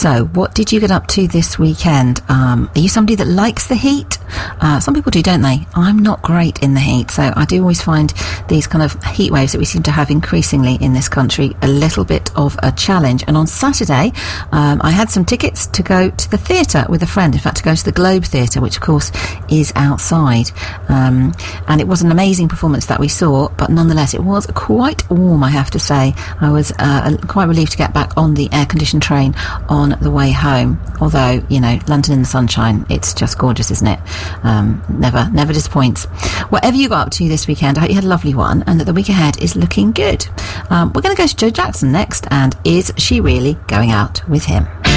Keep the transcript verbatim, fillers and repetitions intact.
So, what did you get up to this weekend? Um, are you somebody that likes the heat? Uh, some people do, don't they? I'm not great in the heat, so I do always find these kind of heat waves that we seem to have increasingly in this country a little bit of a challenge. And on Saturday, um, I had some tickets to go to the theatre with a friend, in fact, to go to the Globe Theatre, which, of course, is outside. Um, and it was an amazing performance that we saw, but nonetheless, it was quite warm, I have to say. I was uh, quite relieved to get back on the air-conditioned train on the way home. Although, you know, London in the sunshine, it's just gorgeous, isn't it? Um, never, never disappoints. Whatever you got up to this weekend, I hope you had a lovely one and that the week ahead is looking good. Um, we're going to go to Joe Jackson next, and Is She Really Going Out With Him?